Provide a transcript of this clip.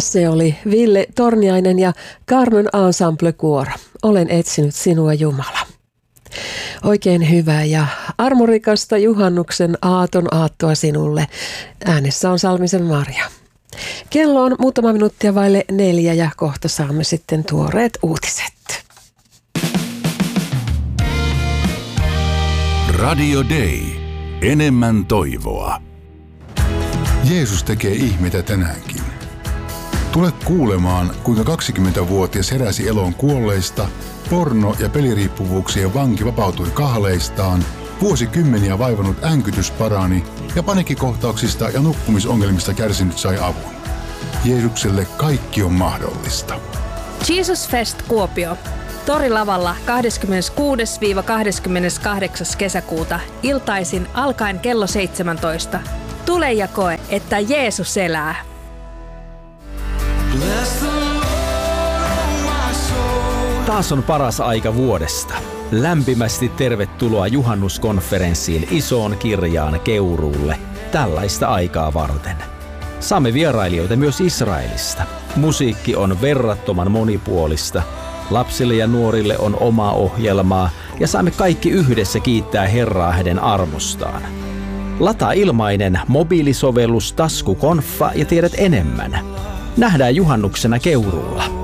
Se oli Ville Torniainen ja Carmen Ensemble Kuoro. Olen etsinyt sinua, Jumala. Oikein hyvää ja armorikasta juhannuksen aaton aattoa sinulle. Äänessä on Salmisen Marja. Kello on muutama minuuttia vaille 4 ja kohta saamme sitten tuoreet uutiset. Radio Day. Enemmän toivoa. Jeesus tekee ihmeitä tänäänkin. Tule kuulemaan, kuinka 20-vuotias heräsi eloon kuolleista, porno- ja peliriippuvuuksien vanki vapautui kahleistaan, vuosikymmeniä vaivannut änkytys parani ja paniikkikohtauksista ja nukkumisongelmista kärsinyt sai avun. Jeesukselle kaikki on mahdollista. Jesus Fest Kuopio. Torilavalla 26-28. kesäkuuta iltaisin alkaen kello 17. Tule ja koe, että Jeesus elää. Taas on paras aika vuodesta. Lämpimästi tervetuloa juhannuskonferenssiin Isoon Kirjaan Keuruulle tällaista aikaa varten. Saamme vierailijoita myös Israelista. Musiikki on verrattoman monipuolista. Lapsille ja nuorille on omaa ohjelmaa ja saamme kaikki yhdessä kiittää Herraa hänen armostaan. Lataa ilmainen mobiilisovellus Taskukonfa ja tiedät enemmän. Nähdään juhannuksena Keuruulla.